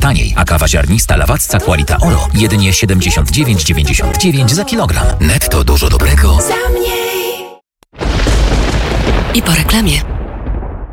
taniej, a kawa ziarnista Lawazza Qualita Oro jedynie 79,99 za kilogram. Netto dużo dobrego. I po reklamie.